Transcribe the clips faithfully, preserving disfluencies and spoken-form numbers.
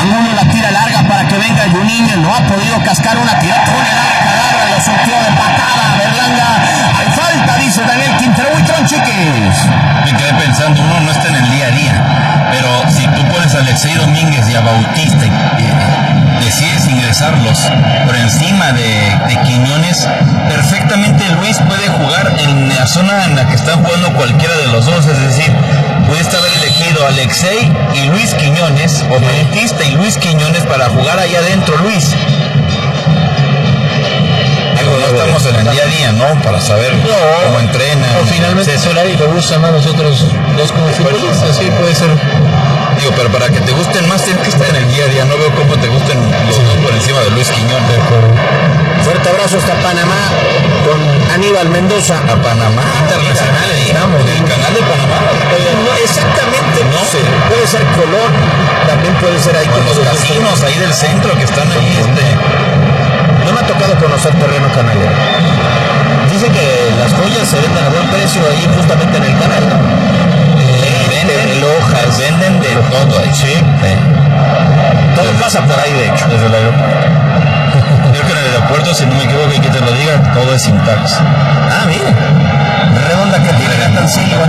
Angulo la tira larga para que venga Juninho. No ha podido cascar una tira. Pone la carrera, lo sorteó de patada. Berlanga. Hay falta, dice Daniel Quintero. Huitrón, Chiquis. Me quedé pensando, uno no está en el día a día, pero si tú pones a Alexei Domínguez y a Bautista y eh, decides ingresarlos por encima de, de Quiñones, perfectamente Luis puede jugar en la zona en la que están jugando cualquiera de los dos, es decir, puede estar elegido Alexei y Luis Quiñones, o Bautista y Luis Quiñones para jugar allá adentro, Luis. No estamos en el día a día, ¿no? Para saber no, cómo entrenan. O finalmente Solari le gusta más a nosotros dos como futbolistas, sí, puede ser. Digo, pero para que te gusten más tienes que estar en el día a día. No veo cómo te gusten los dos por encima de Luis Quiñones. Fuerte abrazo hasta Panamá con Aníbal Mendoza. A Panamá Internacional, digamos, del canal de Panamá. No, exactamente, no sé. Puede ser Colón, también puede ser ahí con los casinos ahí del centro que están ahí. Este. No me ha tocado conocer terreno canalero. Dice que las joyas se venden a buen precio ahí justamente en el canal, ¿no? Eh, venden relojas, venden de todo ahí. Sí. sí. Todo sí. Pasa por ahí, de hecho. Desde el aeropuerto. Creo que en el aeropuerto, si no me equivoco y que te lo diga, todo es sin tax. Ah, mire. Redonda que tiene Gatan Silva.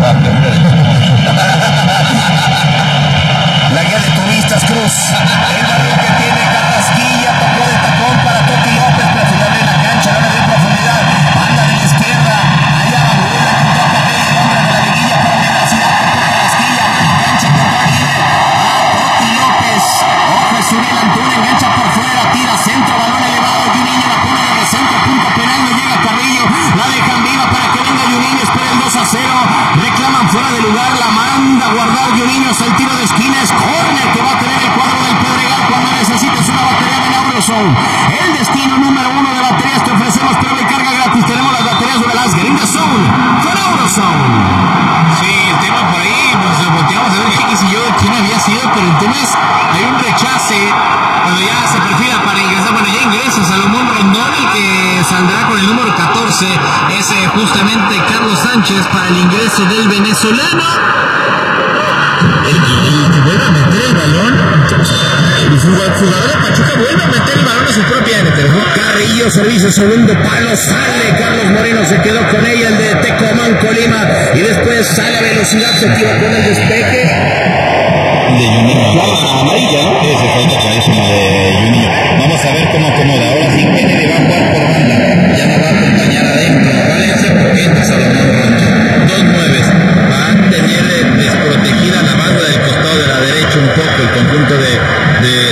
La guía de turistas Cruz. El barrio que tiene Carrasquilla, tocó de tacón para Toti López, pero finalmente en la cancha, no le dio profundidad. Banda de la izquierda, allá va Angulo, contra Carrera, el hombre de la liguilla para la universidad, tocó Carrasquilla, engancha con libre a Toti López. Ojo, Suriel Antuna, engancha por fuera, tira centro, balón elevado, Juninho la pone de centro, punto penal, no llega Carrillo, la dejan viva para que venga Juninho, espera el dos a cero, reclaman fuera de lugar, la manda a guardar Juninho, hasta el tiro de esquina, es córner que va a tener el cuadro del Pedregal cuando necesites una batería de Eurozone. El destino número uno de baterías que ofrecemos, pero de carga gratis. Tenemos las baterías de las Gringas Zone con Eurozone. Sí, el tema por ahí, nos lo volteamos a ver Chiquis y yo quién había sido, pero el tema es, hay un rechace cuando ya se perfila para ingresar. Bueno, ya ingresa Salomón Rondón, el que saldrá con el número catorce, es eh, justamente Carlos Sánchez para el ingreso del venezolano. El, el que vuelve a meter el balón, el jugador de Pachuca vuelve a meter el balón a su propia área. Carrillo, servicio, segundo palo, sale Carlos Moreno, se quedó con ella, el de Tecomán, Colima, y después sale a velocidad, se equivocó en el despeje. De Juninho. Claro, amarilla, ¿no? Sí, se falta clarísimo de Juninho. Vamos a ver cómo acomoda. Ahora sí, Kennedy va a jugar por banda. Ya no va a acompañar adentro a Valencia porque entra Salomón Rondón. Dos nueves. Va a tener desprotegida la banda del costado de la derecha un poco el conjunto de, de,